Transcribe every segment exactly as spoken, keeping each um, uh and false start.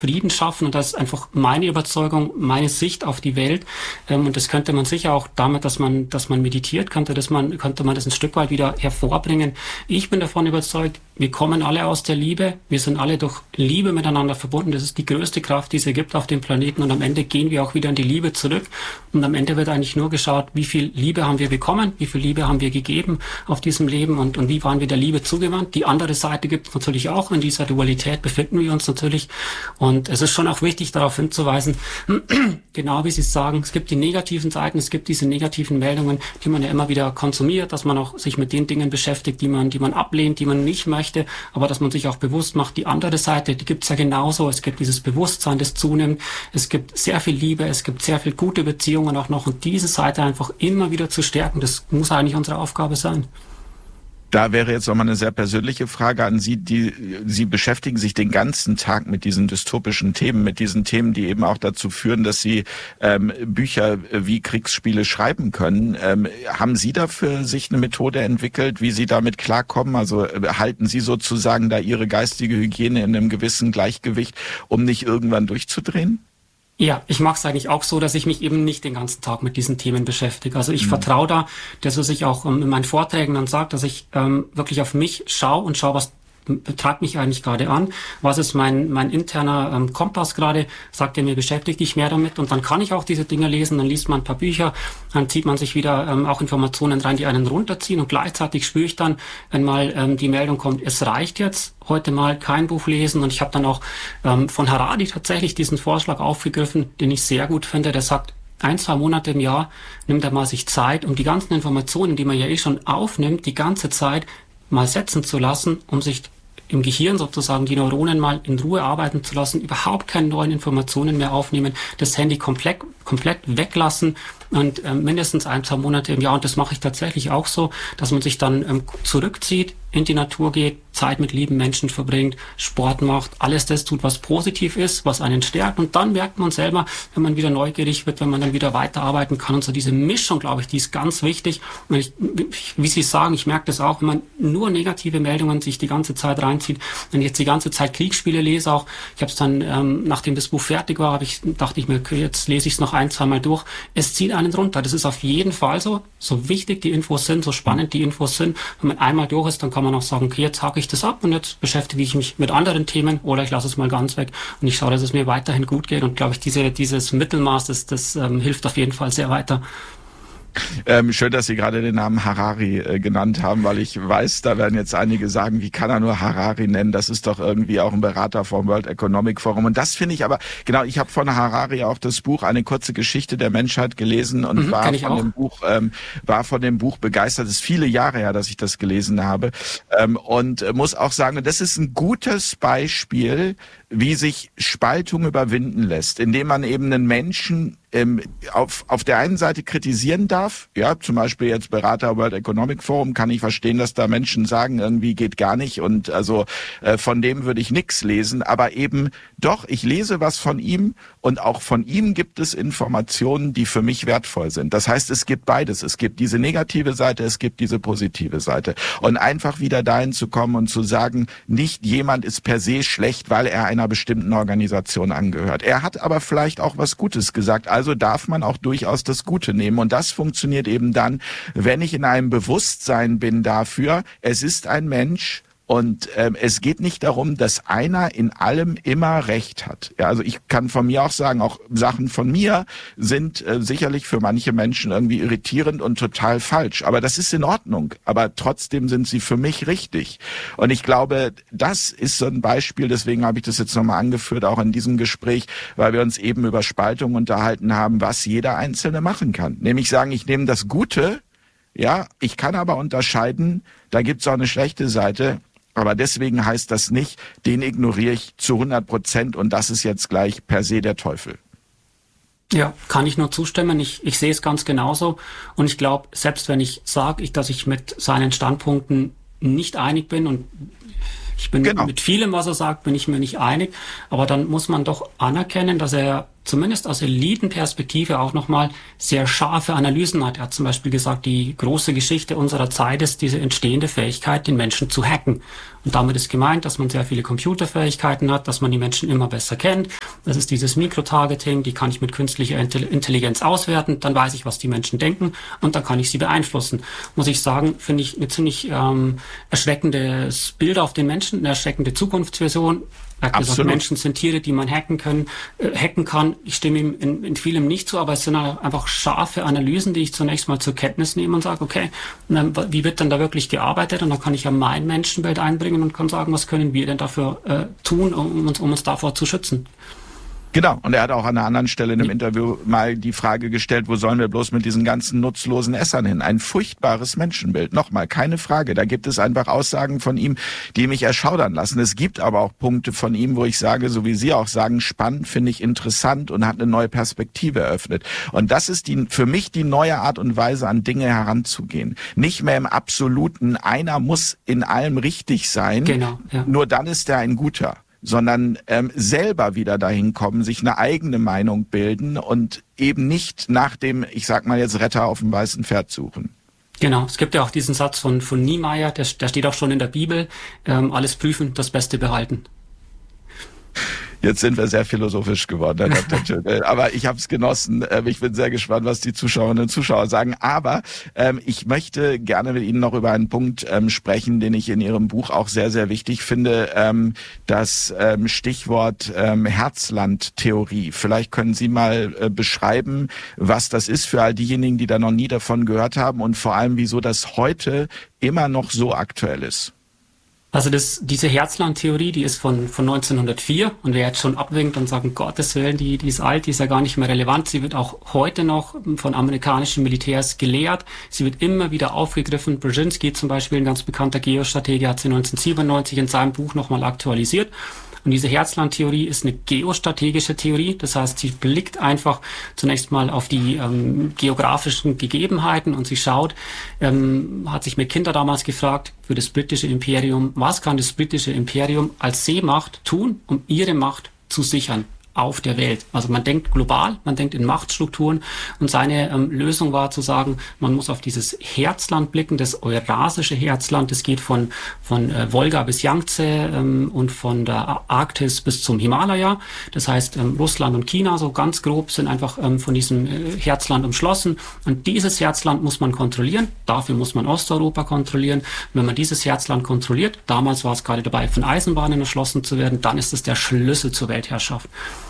Frieden schaffen und das ist einfach meine Überzeugung, meine Sicht auf die Welt ähm, und das könnte man sicher auch damit, dass man dass man meditiert, könnte, dass man, könnte man das ein Stück weit wieder hervorbringen. Ich bin davon überzeugt, wir kommen alle aus der Liebe, wir sind alle durch Liebe miteinander verbunden, das ist die größte Kraft, die es gibt auf dem Planeten und am Ende gehen wir auch wieder in die Liebe zurück und am Ende wird eigentlich nur geschaut, wie viel Liebe haben wir bekommen, wie viel Liebe haben wir gegeben auf diesem Leben und, und wie waren wir der Liebe zugewandt. Die andere Seite gibt es natürlich auch, in dieser Dualität befinden wir uns natürlich und Und es ist schon auch wichtig, darauf hinzuweisen, genau wie Sie sagen, es gibt die negativen Seiten, es gibt diese negativen Meldungen, die man ja immer wieder konsumiert, dass man auch sich mit den Dingen beschäftigt, die man, die man ablehnt, die man nicht möchte, aber dass man sich auch bewusst macht, die andere Seite, die gibt es ja genauso. Es gibt dieses Bewusstsein, das zunimmt, es gibt sehr viel Liebe, es gibt sehr viel gute Beziehungen auch noch und diese Seite einfach immer wieder zu stärken, das muss eigentlich unsere Aufgabe sein. Da wäre jetzt nochmal eine sehr persönliche Frage an Sie. Die, Sie beschäftigen sich den ganzen Tag mit diesen dystopischen Themen, mit diesen Themen, die eben auch dazu führen, dass Sie ähm, Bücher wie Kriegsspiele schreiben können. Ähm, haben Sie dafür sich eine Methode entwickelt, wie Sie damit klarkommen? Also äh, halten Sie sozusagen da Ihre geistige Hygiene in einem gewissen Gleichgewicht, um nicht irgendwann durchzudrehen? Ja, ich mache es eigentlich auch so, dass ich mich eben nicht den ganzen Tag mit diesen Themen beschäftige. Also ich mhm. vertraue da, dass was ich auch ähm, in meinen Vorträgen dann sage, dass ich ähm, wirklich auf mich schaue und schaue, was treibt mich eigentlich gerade an, was ist mein mein interner ähm, Kompass gerade, sagt er mir, beschäftigt dich mehr damit und dann kann ich auch diese Dinge lesen, dann liest man ein paar Bücher, dann zieht man sich wieder ähm, auch Informationen rein, die einen runterziehen und gleichzeitig spüre ich dann, wenn mal ähm, die Meldung kommt, es reicht jetzt, heute mal kein Buch lesen und ich habe dann auch ähm, von Harari tatsächlich diesen Vorschlag aufgegriffen, den ich sehr gut finde, der sagt, ein, zwei Monate im Jahr nimmt er mal sich Zeit, um die ganzen Informationen, die man ja eh schon aufnimmt, die ganze Zeit mal setzen zu lassen, um sich im Gehirn sozusagen die Neuronen mal in Ruhe arbeiten zu lassen, überhaupt keine neuen Informationen mehr aufnehmen, das Handy komplett, komplett weglassen und äh, mindestens ein, zwei Monate im Jahr. Und das mache ich tatsächlich auch so, dass man sich dann ähm, zurückzieht, in die Natur geht, Zeit mit lieben Menschen verbringt, Sport macht, alles das tut, was positiv ist, was einen stärkt. Und dann merkt man selber, wenn man wieder neugierig wird, wenn man dann wieder weiterarbeiten kann. Und so diese Mischung, glaube ich, die ist ganz wichtig. Und ich, wie Sie sagen, ich merke das auch, wenn man nur negative Meldungen sich die ganze Zeit reinzieht. Wenn ich jetzt die ganze Zeit Kriegsspiele lese, auch, ich habe es dann, ähm, nachdem das Buch fertig war, habe ich, dachte ich mir, okay, jetzt lese ich es noch ein, zwei Mal durch. Es zieht einen runter. Das ist auf jeden Fall so. So wichtig die Infos sind, so spannend die Infos sind. Wenn man einmal durch ist, dann kann man auch sagen, okay, jetzt hake ich das ab und jetzt beschäftige ich mich mit anderen Themen oder ich lasse es mal ganz weg und ich schaue, dass es mir weiterhin gut geht und glaube ich, diese, dieses Mittelmaß, das, das ähm, hilft auf jeden Fall sehr weiter. Ähm, schön, dass Sie gerade den Namen Harari äh, genannt haben, weil ich weiß, da werden jetzt einige sagen, wie kann er nur Harari nennen? Das ist doch irgendwie auch ein Berater vom World Economic Forum. Und das finde ich aber, genau, ich habe von Harari auch das Buch Eine kurze Geschichte der Menschheit gelesen und mhm, war von dem Buch, ähm, war von dem Buch begeistert. Es ist viele Jahre her, dass ich das gelesen habe. Ähm, und äh, muss auch sagen, das ist ein gutes Beispiel, wie sich Spaltung überwinden lässt, indem man eben einen Menschen ähm, auf auf der einen Seite kritisieren darf, ja, zum Beispiel jetzt Berater World Economic Forum, kann ich verstehen, dass da Menschen sagen, irgendwie geht gar nicht und also äh, von dem würde ich nichts lesen, aber eben doch, ich lese was von ihm und auch von ihm gibt es Informationen, die für mich wertvoll sind. Das heißt, es gibt beides, es gibt diese negative Seite, es gibt diese positive Seite und einfach wieder dahin zu kommen und zu sagen, nicht jemand ist per se schlecht, weil er einer bestimmten Organisation angehört. Er hat aber vielleicht auch was Gutes gesagt, also darf man auch durchaus das Gute nehmen. Und das funktioniert eben dann, wenn ich in einem Bewusstsein bin dafür, es ist ein Mensch, und ähm, es geht nicht darum, dass einer in allem immer Recht hat. Ja, also ich kann von mir auch sagen, auch Sachen von mir sind äh, sicherlich für manche Menschen irgendwie irritierend und total falsch. Aber das ist in Ordnung. Aber trotzdem sind sie für mich richtig. Und ich glaube, das ist so ein Beispiel, deswegen habe ich das jetzt nochmal angeführt, auch in diesem Gespräch, weil wir uns eben über Spaltung unterhalten haben, was jeder Einzelne machen kann. Nämlich sagen, ich nehme das Gute, ja, ich kann aber unterscheiden, da gibt's auch eine schlechte Seite. Aber deswegen heißt das nicht, den ignoriere ich zu hundert Prozent und das ist jetzt gleich per se der Teufel. Ja, kann ich nur zustimmen. Ich, ich sehe es ganz genauso. Und ich glaube, selbst wenn ich sage, ich, dass ich mit seinen Standpunkten nicht einig bin und ich bin genau. mit vielem, was er sagt, bin ich mir nicht einig, aber dann muss man doch anerkennen, dass er zumindest aus Elitenperspektive auch nochmal sehr scharfe Analysen hat. Er hat zum Beispiel gesagt, die große Geschichte unserer Zeit ist diese entstehende Fähigkeit, den Menschen zu hacken. Und damit ist gemeint, dass man sehr viele Computerfähigkeiten hat, dass man die Menschen immer besser kennt. Das ist dieses Mikrotargeting, die kann ich mit künstlicher Intelligenz auswerten, dann weiß ich, was die Menschen denken und dann kann ich sie beeinflussen. Muss ich sagen, finde ich eine ziemlich ähm, erschreckendes Bild auf den Menschen, eine erschreckende Zukunftsvision. Er hat gesagt, Menschen sind Tiere, die man hacken können, äh, hacken kann. Ich stimme ihm in, in vielem nicht zu, aber es sind einfach scharfe Analysen, die ich zunächst mal zur Kenntnis nehme und sage, okay, und dann, wie wird dann da wirklich gearbeitet? Und dann kann ich ja mein Menschenbild einbringen und kann sagen, was können wir denn dafür äh, tun, um uns, um uns davor zu schützen. Genau, und er hat auch an einer anderen Stelle in einem Interview mal die Frage gestellt, wo sollen wir bloß mit diesen ganzen nutzlosen Essern hin? Ein furchtbares Menschenbild. Nochmal, keine Frage. Da gibt es einfach Aussagen von ihm, die mich erschaudern lassen. Es gibt aber auch Punkte von ihm, wo ich sage, so wie Sie auch sagen, spannend, finde ich interessant und hat eine neue Perspektive eröffnet. Und das ist die, für mich die neue Art und Weise, an Dinge heranzugehen. Nicht mehr im Absoluten, einer muss in allem richtig sein, genau, ja. Nur dann ist er ein Guter. Sondern ähm, selber wieder dahin kommen, sich eine eigene Meinung bilden und eben nicht nach dem, ich sag mal jetzt, Retter auf dem weißen Pferd suchen. Genau, es gibt ja auch diesen Satz von, von Niemeyer, der, der steht auch schon in der Bibel, ähm, alles prüfen, das Beste behalten. Jetzt sind wir sehr philosophisch geworden, Herr Doktor Tschögel. Aber ich habe es genossen. Ich bin sehr gespannt, was die Zuschauerinnen und Zuschauer sagen. Aber ähm, ich möchte gerne mit Ihnen noch über einen Punkt ähm, sprechen, den ich in Ihrem Buch auch sehr, sehr wichtig finde. Ähm, das ähm, Stichwort ähm, Herzland-Theorie. Vielleicht können Sie mal äh, beschreiben, was das ist für all diejenigen, die da noch nie davon gehört haben und vor allem, wieso das heute immer noch so aktuell ist. Also das, diese Herzland-Theorie, die ist von, von neunzehnhundertvier und wer jetzt schon abwinkt und sagt, um Gottes Willen, die, die ist alt, die ist ja gar nicht mehr relevant. Sie wird auch heute noch von amerikanischen Militärs gelehrt. Sie wird immer wieder aufgegriffen. Brzezinski zum Beispiel, ein ganz bekannter Geostratege, hat sie neunzehnhundertsiebenundneunzig in seinem Buch nochmal aktualisiert. Und diese Herzland-Theorie ist eine geostrategische Theorie. Das heißt, sie blickt einfach zunächst mal auf die ähm, geografischen Gegebenheiten und sie schaut, ähm, hat sich McKinter damals gefragt, für das britische Imperium, was kann das britische Imperium als Seemacht tun, um ihre Macht zu sichern auf der Welt. Also man denkt global, man denkt in Machtstrukturen und seine ähm, Lösung war zu sagen, man muss auf dieses Herzland blicken, das eurasische Herzland, das geht von von äh, Wolga bis Yangtze ähm, und von der Arktis bis zum Himalaya. Das heißt, ähm, Russland und China, so ganz grob, sind einfach ähm, von diesem äh, Herzland umschlossen und dieses Herzland muss man kontrollieren. Dafür muss man Osteuropa kontrollieren. Und wenn man dieses Herzland kontrolliert, damals war es gerade dabei, von Eisenbahnen erschlossen zu werden, dann ist es der Schlüssel zur Weltherrschaft.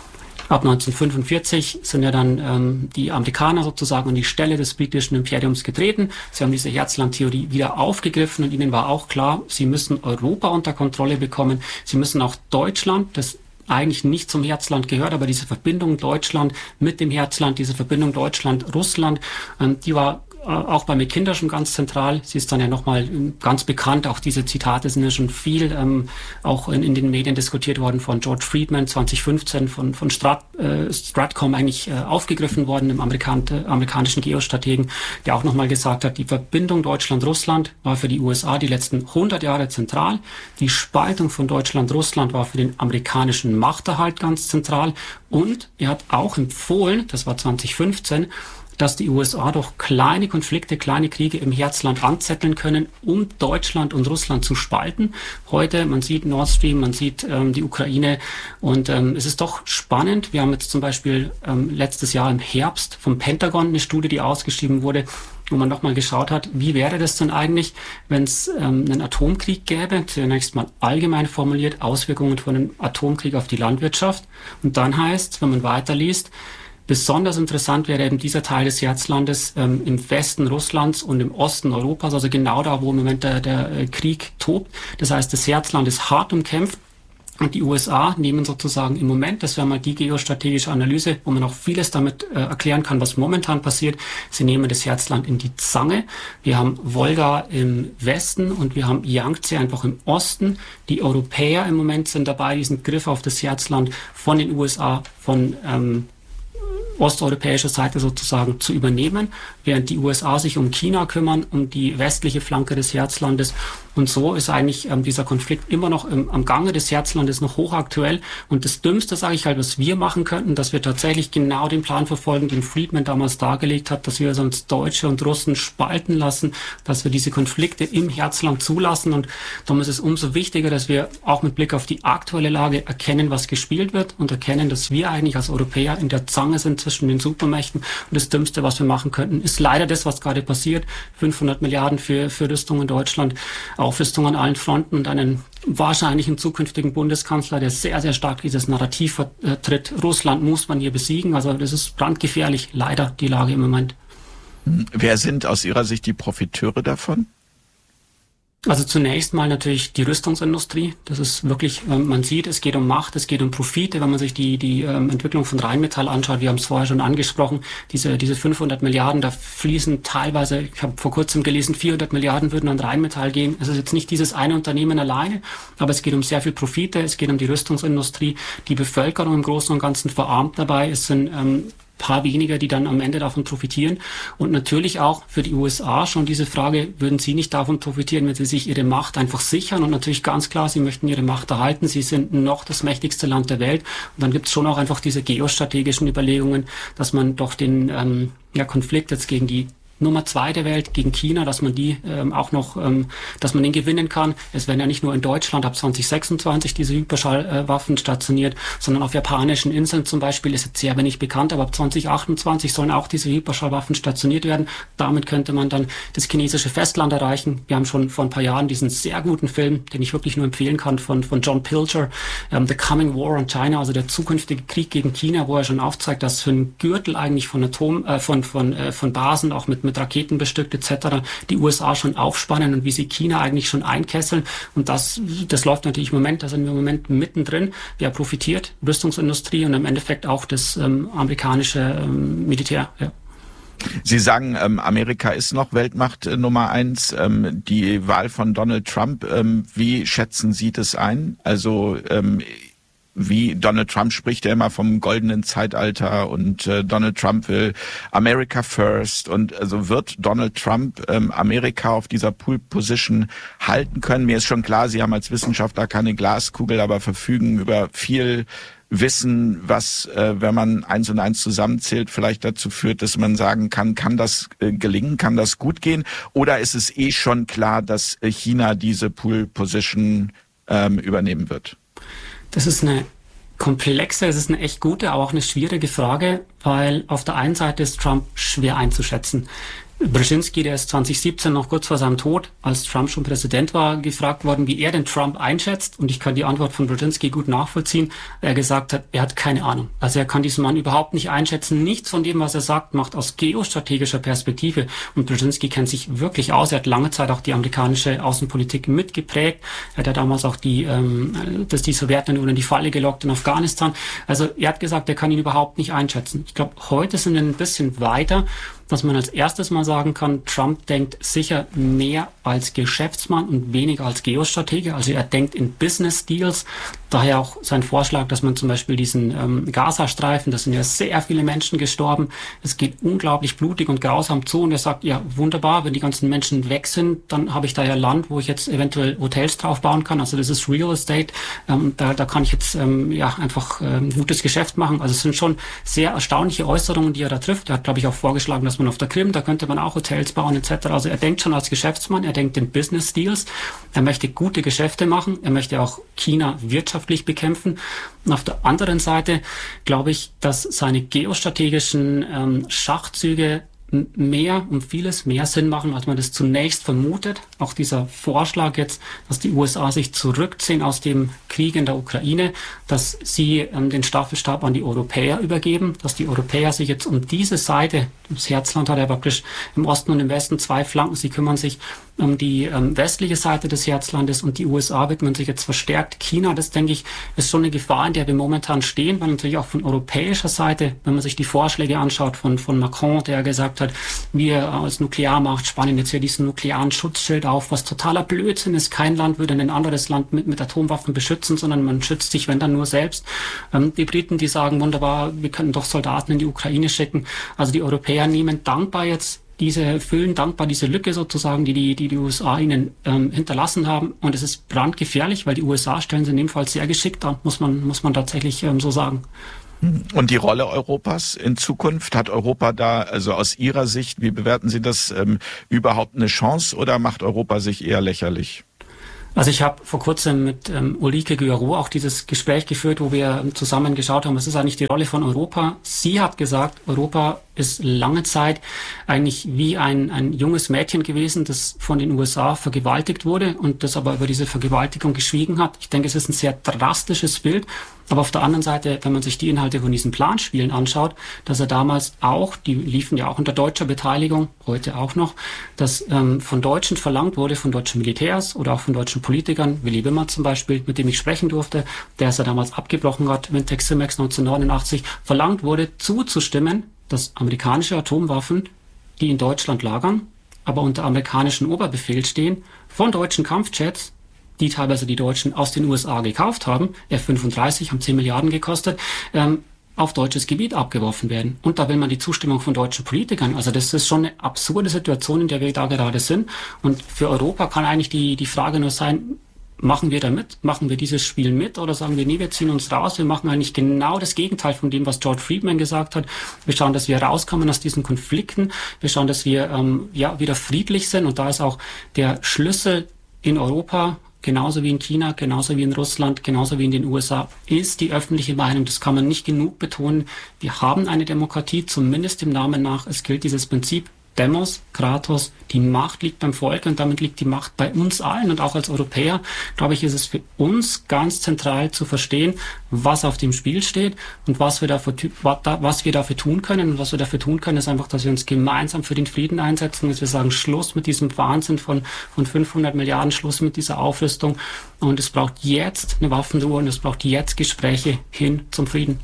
Ab neunzehnhundertfünfundvierzig sind ja dann ähm, die Amerikaner sozusagen an die Stelle des britischen Imperiums getreten. Sie haben diese Herzland-Theorie wieder aufgegriffen und ihnen war auch klar, sie müssen Europa unter Kontrolle bekommen. Sie müssen auch Deutschland, das eigentlich nicht zum Herzland gehört, aber diese Verbindung Deutschland mit dem Herzland, diese Verbindung Deutschland-Russland, ähm, die war auch bei McKinter schon ganz zentral. Sie ist dann ja nochmal ganz bekannt. Auch diese Zitate sind ja schon viel ähm, auch in, in den Medien diskutiert worden, von George Friedman zwanzig fünfzehn, von, von Strat, äh, Stratcom eigentlich äh, aufgegriffen worden, dem Amerikan amerikanischen Geostrategen, der auch nochmal gesagt hat, die Verbindung Deutschland-Russland war für die U S A die letzten hundert Jahre zentral. Die Spaltung von Deutschland-Russland war für den amerikanischen Machterhalt ganz zentral. Und er hat auch empfohlen, das war zwanzig fünfzehn, dass die U S A doch kleine Konflikte, kleine Kriege im Herzland anzetteln können, um Deutschland und Russland zu spalten. Heute, man sieht Nord Stream, man sieht ähm, die Ukraine und ähm, es ist doch spannend. Wir haben jetzt zum Beispiel ähm, letztes Jahr im Herbst vom Pentagon eine Studie, die ausgeschrieben wurde, wo man nochmal geschaut hat, wie wäre das denn eigentlich, wenn es ähm, einen Atomkrieg gäbe, zunächst mal allgemein formuliert, Auswirkungen von einem Atomkrieg auf die Landwirtschaft. Und dann heißt, wenn man weiterliest, besonders interessant wäre eben dieser Teil des Herzlandes ähm, im Westen Russlands und im Osten Europas, also genau da, wo im Moment der, der Krieg tobt. Das heißt, das Herzland ist hart umkämpft. Und die U S A nehmen sozusagen im Moment, das wäre mal die geostrategische Analyse, wo man auch vieles damit äh, erklären kann, was momentan passiert. Sie nehmen das Herzland in die Zange. Wir haben Wolga im Westen und wir haben Yangtze einfach im Osten. Die Europäer im Moment sind dabei, diesen Griff auf das Herzland von den U S A, von ähm, osteuropäischer Seite sozusagen zu übernehmen, während die U S A sich um China kümmern, um die westliche Flanke des Herzlandes. Und so ist eigentlich ähm, dieser Konflikt immer noch im, am Gange des Herzlandes noch hochaktuell. Und das Dümmste, sage ich halt, was wir machen könnten, dass wir tatsächlich genau den Plan verfolgen, den Friedman damals dargelegt hat, dass wir uns Deutsche und Russen spalten lassen, dass wir diese Konflikte im Herzland zulassen. Und darum ist es umso wichtiger, dass wir auch mit Blick auf die aktuelle Lage erkennen, was gespielt wird und erkennen, dass wir eigentlich als Europäer in der Zange sind zwischen den Supermächten. Und das Dümmste, was wir machen könnten, ist leider das, was gerade passiert. fünfhundert Milliarden für, für Rüstung in Deutschland. Aufrüstung an allen Fronten und einen wahrscheinlichen zukünftigen Bundeskanzler, der sehr, sehr stark dieses Narrativ vertritt. Russland muss man hier besiegen. Also das ist brandgefährlich, leider, die Lage im Moment. Wer sind aus Ihrer Sicht die Profiteure davon? Also zunächst mal natürlich die Rüstungsindustrie. Das ist wirklich, man sieht, es geht um Macht, es geht um Profite. Wenn man sich die die ähm, Entwicklung von Rheinmetall anschaut, wir haben es vorher schon angesprochen, diese diese fünfhundert Milliarden, da fließen teilweise, ich habe vor kurzem gelesen, vierhundert Milliarden würden an Rheinmetall gehen. Es ist jetzt nicht dieses eine Unternehmen alleine, aber es geht um sehr viel Profite, es geht um die Rüstungsindustrie. Die Bevölkerung im Großen und Ganzen verarmt dabei. Es sind ähm, paar weniger, die dann am Ende davon profitieren. Und natürlich auch für die U S A schon diese Frage, würden sie nicht davon profitieren, wenn sie sich ihre Macht einfach sichern? Und natürlich ganz klar, sie möchten ihre Macht erhalten. Sie sind noch das mächtigste Land der Welt. Und dann gibt es schon auch einfach diese geostrategischen Überlegungen, dass man doch den ähm, ja, Konflikt jetzt gegen die Nummer zwei der Welt gegen China, dass man die ähm, auch noch, ähm, dass man den gewinnen kann. Es werden ja nicht nur in Deutschland ab zwanzig sechsundzwanzig diese Hyperschallwaffen äh, stationiert, sondern auf japanischen Inseln zum Beispiel, ist jetzt sehr wenig bekannt, aber ab zwanzig achtundzwanzig sollen auch diese Hyperschallwaffen stationiert werden. Damit könnte man dann das chinesische Festland erreichen. Wir haben schon vor ein paar Jahren diesen sehr guten Film, den ich wirklich nur empfehlen kann, von von John Pilger, ähm, The Coming War on China, also der zukünftige Krieg gegen China, wo er schon aufzeigt, dass für einen Gürtel eigentlich von Atom, äh, von von äh, von Basen auch mit mit Raketen bestückt et cetera die U S A schon aufspannen und wie sie China eigentlich schon einkesseln. Und das das läuft natürlich im Moment, da sind wir im Moment mittendrin. Wer profitiert? Rüstungsindustrie und im Endeffekt auch das ähm, amerikanische ähm, Militär. Ja. Sie sagen, ähm, Amerika ist noch Weltmacht äh, Nummer eins. Ähm, die Wahl von Donald Trump, ähm, wie schätzen Sie das ein? Also ähm, wie Donald Trump spricht ja immer vom goldenen Zeitalter und äh, Donald Trump will America first und also wird Donald Trump ähm, Amerika auf dieser Pole Position halten können? Mir ist schon klar, Sie haben als Wissenschaftler keine Glaskugel, aber verfügen über viel Wissen, was, äh, wenn man eins und eins zusammenzählt, vielleicht dazu führt, dass man sagen kann, kann das äh, gelingen, kann das gut gehen? Oder ist es eh schon klar, dass äh, China diese Pole Position ähm, übernehmen wird? Das ist eine komplexe, es ist eine echt gute, aber auch eine schwierige Frage, weil auf der einen Seite ist Trump schwer einzuschätzen. Brzezinski, der ist zwanzig siebzehn noch kurz vor seinem Tod, als Trump schon Präsident war, gefragt worden, wie er den Trump einschätzt. Und ich kann die Antwort von Brzezinski gut nachvollziehen. Er gesagt hat, er hat keine Ahnung. Also er kann diesen Mann überhaupt nicht einschätzen. Nichts von dem, was er sagt, macht aus geostrategischer Perspektive. Und Brzezinski kennt sich wirklich aus. Er hat lange Zeit auch die amerikanische Außenpolitik mitgeprägt. Er hat ja damals auch die, ähm, dass die Sowjetunion in die Falle gelockt in Afghanistan. Also er hat gesagt, er kann ihn überhaupt nicht einschätzen. Ich glaube, heute sind wir ein bisschen weiter, dass man als erstes mal sagen kann, Trump denkt sicher mehr als Geschäftsmann und weniger als Geostratege. Also er denkt in Business Deals. Daher auch sein Vorschlag, dass man zum Beispiel diesen ähm, Gazastreifen, da sind ja sehr viele Menschen gestorben. Es geht unglaublich blutig und grausam zu. Und er sagt, ja wunderbar, wenn die ganzen Menschen weg sind, dann habe ich da ja Land, wo ich jetzt eventuell Hotels drauf bauen kann. Also das ist Real Estate. Ähm, da, da kann ich jetzt ähm, ja einfach ähm, gutes Geschäft machen. Also es sind schon sehr erstaunliche Äußerungen, die er da trifft. Er hat, glaube ich, auch vorgeschlagen, dass man auf der Krim, da könnte man auch Hotels bauen et cetera. Also er denkt schon als Geschäftsmann, er denkt in Business Deals. Er möchte gute Geschäfte machen. Er möchte auch China wirtschaftlich bekämpfen. Und auf der anderen Seite glaube ich, dass seine geostrategischen ähm, Schachzüge mehr und vieles mehr Sinn machen, als man das zunächst vermutet. Auch dieser Vorschlag jetzt, dass die U S A sich zurückziehen aus dem Krieg in der Ukraine, dass sie ähm, den Staffelstab an die Europäer übergeben, dass die Europäer sich jetzt um diese Seite, das Herzland hat ja praktisch im Osten und im Westen zwei Flanken, sie kümmern sich um die ähm, westliche Seite des Herzlandes und die U S A widmen sich jetzt verstärkt China. Das, denke ich, ist schon eine Gefahr, in der wir momentan stehen, weil natürlich auch von europäischer Seite, wenn man sich die Vorschläge anschaut von, von Macron, der gesagt hat, wir als Nuklearmacht spannen jetzt hier diesen nuklearen Schutzschild auf, was totaler Blödsinn ist. Kein Land würde ein anderes Land mit, mit Atomwaffen beschützen, sondern man schützt sich, wenn dann nur selbst. Ähm, die Briten, die sagen, wunderbar, wir können doch Soldaten in die Ukraine schicken. Also die Europäer nehmen dankbar jetzt diese, füllen dankbar diese Lücke sozusagen, die die, die, die U S A ihnen ähm, hinterlassen haben. Und es ist brandgefährlich, weil die U S A stellen sie in dem Fall sehr geschickt an, muss man, muss man tatsächlich ähm, so sagen. Und die Rolle Europas in Zukunft, hat Europa da, also aus Ihrer Sicht, wie bewerten Sie das, ähm, überhaupt eine Chance oder macht Europa sich eher lächerlich? Also ich habe vor kurzem mit ähm, Ulrike Guillerot auch dieses Gespräch geführt, wo wir ähm, zusammen geschaut haben, was ist eigentlich die Rolle von Europa. Sie hat gesagt, Europa ist lange Zeit eigentlich wie ein, ein junges Mädchen gewesen, das von den U S A vergewaltigt wurde und das aber über diese Vergewaltigung geschwiegen hat. Ich denke, es ist ein sehr drastisches Bild. Aber auf der anderen Seite, wenn man sich die Inhalte von diesen Planspielen anschaut, dass er damals auch, die liefen ja auch unter deutscher Beteiligung, heute auch noch, dass ähm, von Deutschen verlangt wurde, von deutschen Militärs oder auch von deutschen Politikern, Willy Wimmer zum Beispiel, mit dem ich sprechen durfte, der es ja damals abgebrochen hat, Wintex Simex neunzehnhundertneunundachtzig, verlangt wurde, zuzustimmen, dass amerikanische Atomwaffen, die in Deutschland lagern, aber unter amerikanischen Oberbefehl stehen, von deutschen Kampfjets, die teilweise die Deutschen aus den U S A gekauft haben, F fünfunddreißig, haben zehn Milliarden gekostet, ähm, auf deutsches Gebiet abgeworfen werden. Und da will man die Zustimmung von deutschen Politikern. Also das ist schon eine absurde Situation, in der wir da gerade sind. Und für Europa kann eigentlich die, die Frage nur sein, machen wir da mit? Machen wir dieses Spiel mit? Oder sagen wir, nee, wir ziehen uns raus. Wir machen eigentlich genau das Gegenteil von dem, was George Friedman gesagt hat. Wir schauen, dass wir rauskommen aus diesen Konflikten. Wir schauen, dass wir ähm, ja wieder friedlich sind. Und da ist auch der Schlüssel in Europa, genauso wie in China, genauso wie in Russland, genauso wie in den U S A, ist die öffentliche Meinung. Das kann man nicht genug betonen. Wir haben eine Demokratie, zumindest dem Namen nach. Es gilt dieses Prinzip Demos, Kratos, die Macht liegt beim Volk und damit liegt die Macht bei uns allen. Und auch als Europäer, glaube ich, ist es für uns ganz zentral zu verstehen, was auf dem Spiel steht und was wir dafür, was wir dafür tun können. Und was wir dafür tun können, ist einfach, dass wir uns gemeinsam für den Frieden einsetzen, dass wir sagen, Schluss mit diesem Wahnsinn von, von fünfhundert Milliarden, Schluss mit dieser Aufrüstung. Und es braucht jetzt eine Waffenruhe und es braucht jetzt Gespräche hin zum Frieden.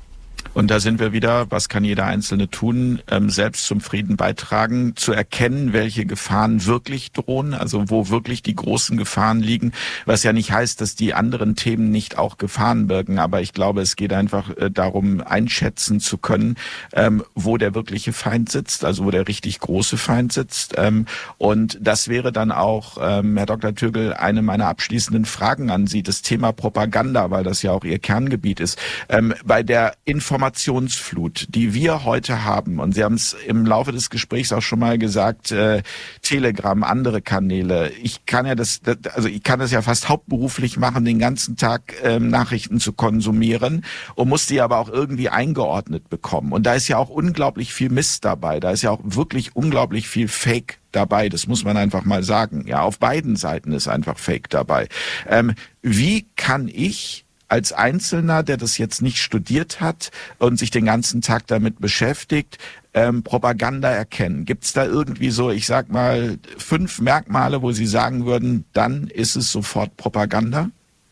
Und da sind wir wieder, was kann jeder Einzelne tun, ähm, selbst zum Frieden beitragen, zu erkennen, welche Gefahren wirklich drohen, also wo wirklich die großen Gefahren liegen, was ja nicht heißt, dass die anderen Themen nicht auch Gefahren birgen, aber ich glaube, es geht einfach äh, darum, einschätzen zu können, ähm, wo der wirkliche Feind sitzt, also wo der richtig große Feind sitzt. Ähm, und das wäre dann auch, ähm, Herr Doktor Türgel, eine meiner abschließenden Fragen an Sie, das Thema Propaganda, weil das ja auch Ihr Kerngebiet ist. Ähm, bei der Informationsflut, die wir heute haben, und Sie haben es im Laufe des Gesprächs auch schon mal gesagt, äh, Telegram, andere Kanäle. Ich kann ja das, das, also ich kann das ja fast hauptberuflich machen, den ganzen Tag ähm, Nachrichten zu konsumieren und muss die aber auch irgendwie eingeordnet bekommen. Und da ist ja auch unglaublich viel Mist dabei. Da ist ja auch wirklich unglaublich viel Fake dabei. Das muss man einfach mal sagen. Ja, auf beiden Seiten ist einfach Fake dabei. Ähm, wie kann ich als Einzelner, der das jetzt nicht studiert hat und sich den ganzen Tag damit beschäftigt, ähm, Propaganda erkennen? Gibt es da irgendwie so, ich sag mal, fünf Merkmale, wo Sie sagen würden, dann ist es sofort Propaganda?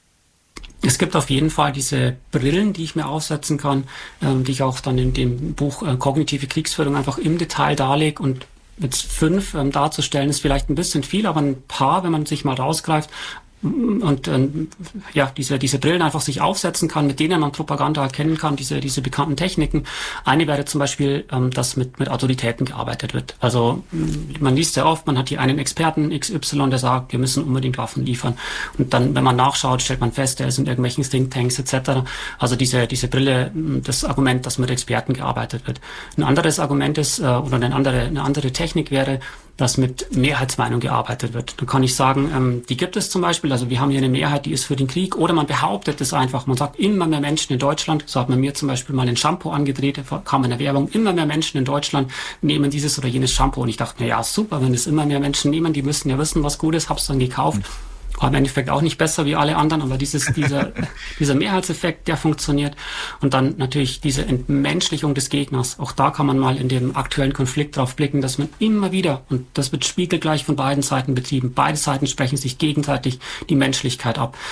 Es gibt auf jeden Fall diese Brillen, die ich mir aufsetzen kann, ähm, die ich auch dann in dem Buch äh, Kognitive Kriegsführung einfach im Detail darlege. Und jetzt fünf ähm, darzustellen, ist vielleicht ein bisschen viel, aber ein paar, wenn man sich mal rausgreift, und ähm, ja, diese diese Brillen einfach sich aufsetzen kann, mit denen man Propaganda erkennen kann, diese diese bekannten Techniken. Eine wäre zum Beispiel, ähm, dass mit mit Autoritäten gearbeitet wird. Also man liest sehr oft, man hat hier einen Experten X Y, der sagt, wir müssen unbedingt Waffen liefern. Und dann, wenn man nachschaut, stellt man fest, der ist in irgendwelchen Thinktanks et cetera. Also diese diese Brille, das Argument, dass mit Experten gearbeitet wird. Ein anderes Argument ist, äh, oder eine andere eine andere Technik wäre, dass mit Mehrheitsmeinung gearbeitet wird. Da kann ich sagen, ähm, die gibt es zum Beispiel, also wir haben hier eine Mehrheit, die ist für den Krieg, oder man behauptet es einfach, man sagt, immer mehr Menschen in Deutschland, so hat man mir zum Beispiel mal ein Shampoo angedreht, da kam in der Werbung, immer mehr Menschen in Deutschland nehmen dieses oder jenes Shampoo, und ich dachte, na ja, super, wenn es immer mehr Menschen nehmen, die müssen ja wissen, was gut ist, hab's dann gekauft. War im Endeffekt auch nicht besser wie alle anderen, aber dieses, dieser, dieser Mehrheitseffekt, der funktioniert. Und dann natürlich diese Entmenschlichung des Gegners. Auch da kann man mal in dem aktuellen Konflikt drauf blicken, dass man immer wieder, und das wird spiegelgleich von beiden Seiten betrieben, beide Seiten sprechen sich gegenseitig die Menschlichkeit ab.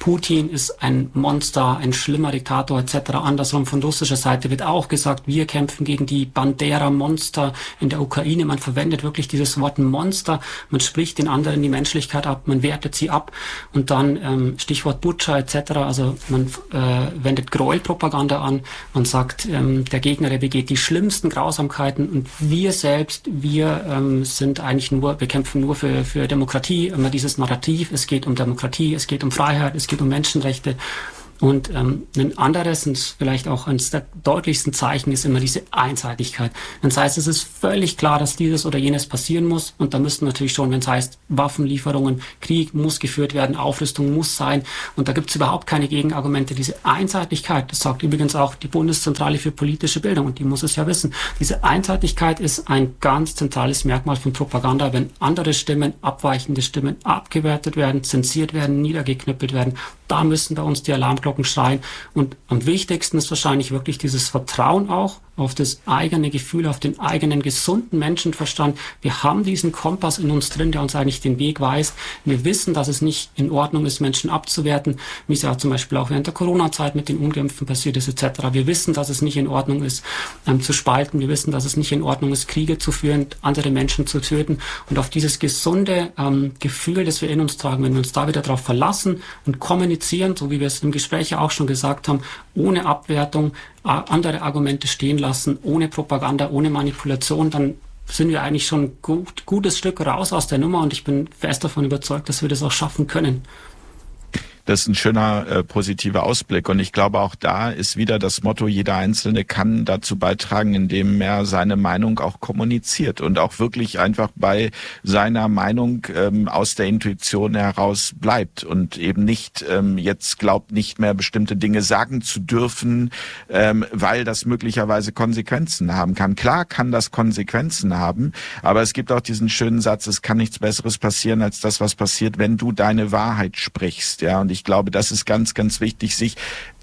Putin ist ein Monster, ein schlimmer Diktator et cetera. Andersrum von russischer Seite wird auch gesagt, wir kämpfen gegen die Bandera-Monster in der Ukraine. Man verwendet wirklich dieses Wort Monster. Man spricht den anderen die Menschlichkeit ab, man wertet sie ab und dann ähm, Stichwort Butscha et cetera. Also man äh, wendet Gräuelpropaganda an. Man sagt, ähm, der Gegner, der begeht die schlimmsten Grausamkeiten und wir selbst, wir ähm, sind eigentlich nur, wir kämpfen nur für, für Demokratie. Immer dieses Narrativ, es geht um Demokratie, es geht um Freiheit, es geht um Menschenrechte. Und ähm, ein anderes und vielleicht auch eines der deutlichsten Zeichen ist immer diese Einseitigkeit. Das heißt, es ist völlig klar, dass dieses oder jenes passieren muss. Und da müssten natürlich schon, wenn es heißt, Waffenlieferungen, Krieg muss geführt werden, Aufrüstung muss sein. Und da gibt es überhaupt keine Gegenargumente. Diese Einseitigkeit, das sagt übrigens auch die Bundeszentrale für politische Bildung und die muss es ja wissen. Diese Einseitigkeit ist ein ganz zentrales Merkmal von Propaganda, wenn andere Stimmen, abweichende Stimmen abgewertet werden, zensiert werden, niedergeknüppelt werden. Da müssen bei uns die Alarmglocken schreien. Und am wichtigsten ist wahrscheinlich wirklich dieses Vertrauen auch auf das eigene Gefühl, auf den eigenen gesunden Menschenverstand. Wir haben diesen Kompass in uns drin, der uns eigentlich den Weg weist. Wir wissen, dass es nicht in Ordnung ist, Menschen abzuwerten, wie es ja zum Beispiel auch während der Corona-Zeit mit den Ungeimpften passiert ist et cetera. Wir wissen, dass es nicht in Ordnung ist, ähm, zu spalten. Wir wissen, dass es nicht in Ordnung ist, Kriege zu führen, andere Menschen zu töten. Und auf dieses gesunde ähm, Gefühl, das wir in uns tragen, wenn wir uns da wieder darauf verlassen und kommunizieren, so wie wir es im Gespräch ja auch schon gesagt haben, ohne Abwertung, andere Argumente stehen lassen, ohne Propaganda, ohne Manipulation, dann sind wir eigentlich schon ein gut, gutes Stück raus aus der Nummer und ich bin fest davon überzeugt, dass wir das auch schaffen können. Das ist ein schöner äh, positiver Ausblick und ich glaube auch da ist wieder das Motto, jeder Einzelne kann dazu beitragen, indem er seine Meinung auch kommuniziert und auch wirklich einfach bei seiner Meinung ähm, aus der Intuition heraus bleibt und eben nicht ähm, jetzt glaubt, nicht mehr bestimmte Dinge sagen zu dürfen, ähm, weil das möglicherweise Konsequenzen haben kann. Klar kann das Konsequenzen haben, aber es gibt auch diesen schönen Satz, es kann nichts Besseres passieren als das, was passiert, wenn du deine Wahrheit sprichst, ja, und ich glaube, das ist ganz, ganz wichtig, sich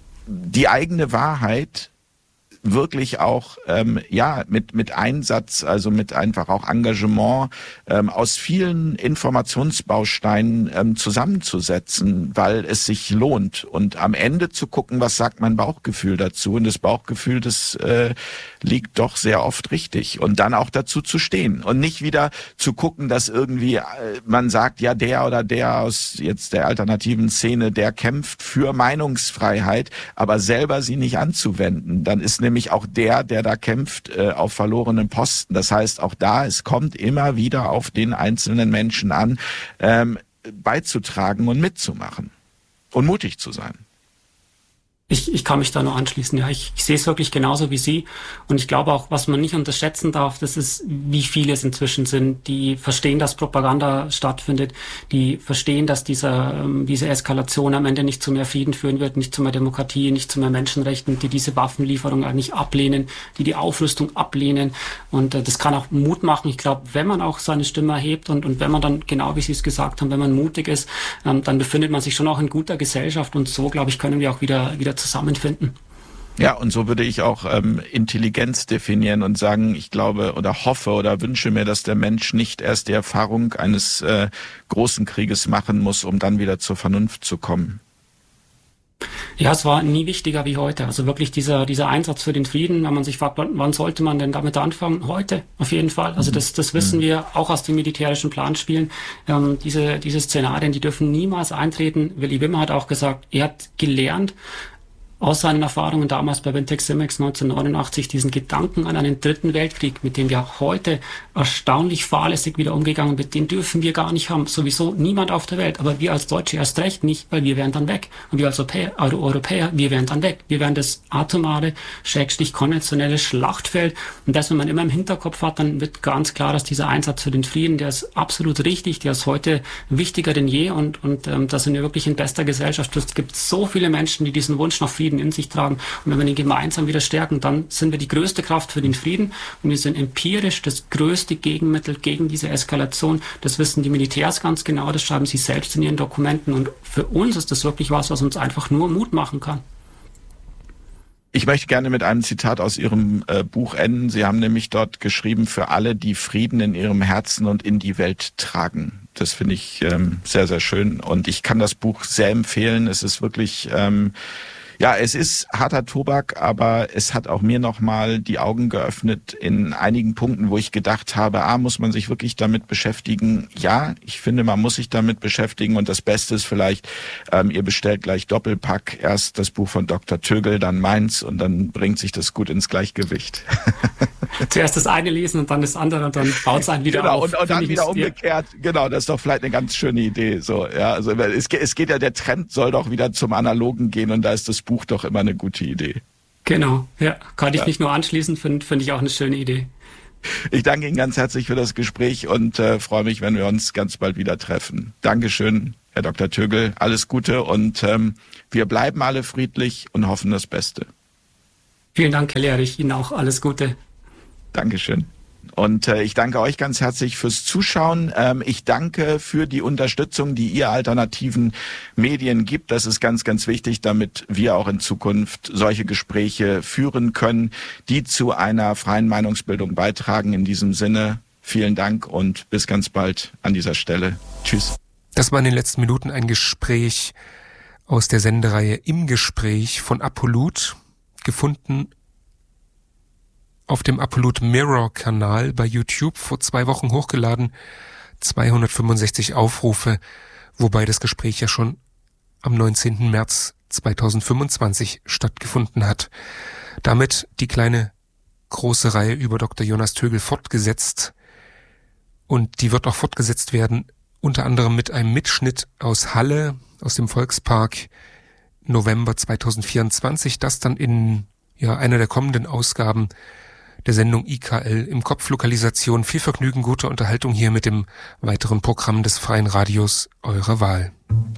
die eigene Wahrheit wirklich auch ähm, ja mit mit Einsatz, also mit einfach auch Engagement ähm, aus vielen Informationsbausteinen ähm, zusammenzusetzen, weil es sich lohnt und am Ende zu gucken, was sagt mein Bauchgefühl dazu und das Bauchgefühl, das äh, liegt doch sehr oft richtig und dann auch dazu zu stehen und nicht wieder zu gucken, dass irgendwie äh, man sagt, ja der oder der aus jetzt der alternativen Szene, der kämpft für Meinungsfreiheit, aber selber sie nicht anzuwenden, dann ist nämlich auch der, der da kämpft, äh, auf verlorenen Posten. Das heißt, auch da, es kommt immer wieder auf den einzelnen Menschen an, ähm, beizutragen und mitzumachen und mutig zu sein. Ich, ich kann mich da nur anschließen. Ja, ich, ich sehe es wirklich genauso wie Sie. Und ich glaube auch, was man nicht unterschätzen darf, das ist, wie viele es inzwischen sind, die verstehen, dass Propaganda stattfindet, die verstehen, dass dieser, ähm, diese Eskalation am Ende nicht zu mehr Frieden führen wird, nicht zu mehr Demokratie, nicht zu mehr Menschenrechten, die diese Waffenlieferung eigentlich ablehnen, die die Aufrüstung ablehnen. Und äh, das kann auch Mut machen. Ich glaube, wenn man auch seine Stimme erhebt und, und wenn man dann, genau wie Sie es gesagt haben, wenn man mutig ist, ähm, dann befindet man sich schon auch in guter Gesellschaft. Und so, glaube ich, können wir auch wieder, wieder zusammenfinden. Ja, und so würde ich auch ähm, Intelligenz definieren und sagen, ich glaube oder hoffe oder wünsche mir, dass der Mensch nicht erst die Erfahrung eines äh, großen Krieges machen muss, um dann wieder zur Vernunft zu kommen. Ja, es war nie wichtiger wie heute. Also wirklich dieser dieser Einsatz für den Frieden, wenn man sich fragt, wann sollte man denn damit anfangen? Heute, auf jeden Fall. Also das das wissen mhm. wir auch aus den militärischen Planspielen. Ähm, diese diese Szenarien, die dürfen niemals eintreten. Willy Wimmer hat auch gesagt, er hat gelernt, aus seinen Erfahrungen damals bei Vintex Simex neunzehnhundertneunundachtzig diesen Gedanken an einen dritten Weltkrieg, mit dem wir heute erstaunlich fahrlässig wieder umgegangen sind, den dürfen wir gar nicht haben. Sowieso niemand auf der Welt, aber wir als Deutsche erst recht nicht, weil wir wären dann weg. Und wir als Europäer, Europäer wir wären dann weg. Wir wären das atomare, schrägstrich konventionelle Schlachtfeld. Und das, wenn man immer im Hinterkopf hat, dann wird ganz klar, dass dieser Einsatz für den Frieden, der ist absolut richtig, der ist heute wichtiger denn je. Und, und ähm, da sind wir wirklich in bester Gesellschaft. Es gibt so viele Menschen, die diesen Wunsch nach Frieden in sich tragen. Und wenn wir ihn gemeinsam wieder stärken, dann sind wir die größte Kraft für den Frieden. Und wir sind empirisch das größte Gegenmittel gegen diese Eskalation. Das wissen die Militärs ganz genau, das schreiben sie selbst in ihren Dokumenten. Und für uns ist das wirklich was, was uns einfach nur Mut machen kann. Ich möchte gerne mit einem Zitat aus Ihrem äh, Buch enden. Sie haben nämlich dort geschrieben, für alle, die Frieden in ihrem Herzen und in die Welt tragen. Das finde ich ähm, sehr, sehr schön. Und ich kann das Buch sehr empfehlen. Es ist wirklich, ähm, ja, es ist harter Tobak, aber es hat auch mir nochmal die Augen geöffnet in einigen Punkten, wo ich gedacht habe, ah, muss man sich wirklich damit beschäftigen? Ja, ich finde, man muss sich damit beschäftigen. Und das Beste ist vielleicht, ähm, ihr bestellt gleich Doppelpack. Erst das Buch von Doktor Tögel, dann meins und dann bringt sich das gut ins Gleichgewicht. Zuerst das eine lesen und dann das andere und dann baut es einen wieder genau, auf. Und, und dann wieder umgekehrt. Genau, das ist doch vielleicht eine ganz schöne Idee. So, ja, also es, es geht ja, der Trend soll doch wieder zum Analogen gehen und da ist das Buch doch immer eine gute Idee. Genau, ja, kann ich ja. mich nur anschließen, finde find ich auch eine schöne Idee. Ich danke Ihnen ganz herzlich für das Gespräch und äh, freue mich, wenn wir uns ganz bald wieder treffen. Dankeschön, Herr Doktor Tögel, alles Gute und ähm, wir bleiben alle friedlich und hoffen das Beste. Vielen Dank, Herr Lehrich, Ihnen auch alles Gute. Dankeschön. Und äh, ich danke euch ganz herzlich fürs Zuschauen. Ähm, ich danke für die Unterstützung, die ihr alternativen Medien gibt. Das ist ganz, ganz wichtig, damit wir auch in Zukunft solche Gespräche führen können, die zu einer freien Meinungsbildung beitragen. In diesem Sinne, vielen Dank und bis ganz bald an dieser Stelle. Tschüss. Das war in den letzten Minuten ein Gespräch aus der Sendereihe Im Gespräch von Apollut, gefunden auf dem Apollut Mirror Kanal bei YouTube, vor zwei Wochen hochgeladen, zweihundertfünfundsechzig Aufrufe, wobei das Gespräch ja schon am neunzehnten März zweitausendfünfundzwanzig stattgefunden hat. Damit die kleine große Reihe über Doktor Jonas Tögel fortgesetzt, und die wird auch fortgesetzt werden, unter anderem mit einem Mitschnitt aus Halle, aus dem Volkspark, November zweitausendvierundzwanzig, das dann in ja einer der kommenden Ausgaben der Sendung I K L im Kopf Lokalisation. Viel Vergnügen, gute Unterhaltung hier mit dem weiteren Programm des Freien Radios eurer Wahl.